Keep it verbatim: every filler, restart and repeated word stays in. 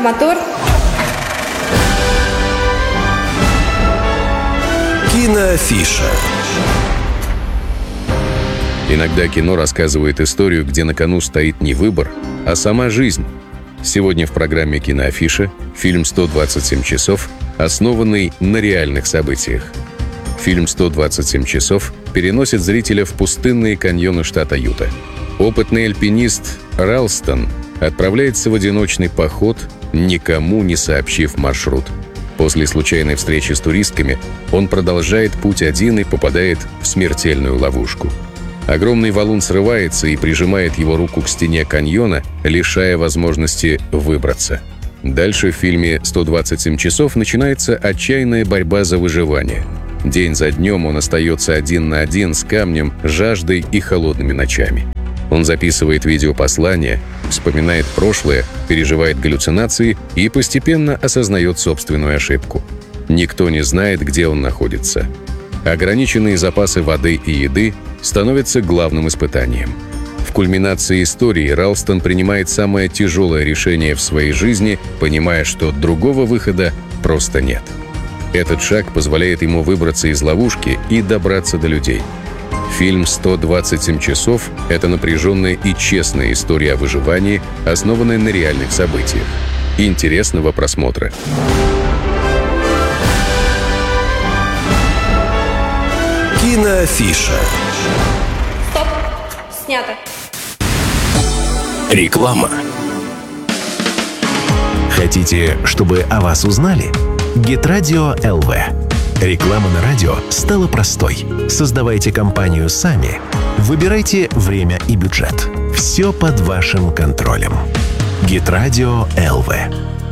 мотор. Киноафиша. Иногда кино рассказывает историю, где на кону стоит не выбор, а сама жизнь. Сегодня в программе «Киноафиша» фильм «сто двадцать семь часов», основанный на реальных событиях. Фильм «сто двадцать семь часов» переносит зрителя в пустынные каньоны штата Юта. Опытный альпинист Ралстон отправляется в одиночный поход, никому не сообщив маршрут. После случайной встречи с туристками он продолжает путь один и попадает в смертельную ловушку. Огромный валун срывается и прижимает его руку к стене каньона, лишая возможности выбраться. Дальше в фильме «сто двадцать семь часов» начинается отчаянная борьба за выживание. День за днем он остается один на один с камнем, жаждой и холодными ночами. Он записывает видеопослания, вспоминает прошлое, переживает галлюцинации и постепенно осознает собственную ошибку. Никто не знает, где он находится. Ограниченные запасы воды и еды становятся главным испытанием. В кульминации истории Ралстон принимает самое тяжелое решение в своей жизни, понимая, что другого выхода просто нет. Этот шаг позволяет ему выбраться из ловушки и добраться до людей. Фильм «сто двадцать семь часов» — это напряженная и честная история о выживании, основанная на реальных событиях. Интересного просмотра. Киноафиша. Стоп. Снято. Реклама. Хотите, чтобы о вас узнали? Гитрадио эл ви. Реклама на радио стала простой. Создавайте компанию сами. Выбирайте время и бюджет. Все под вашим контролем. Гитрадио эл ви.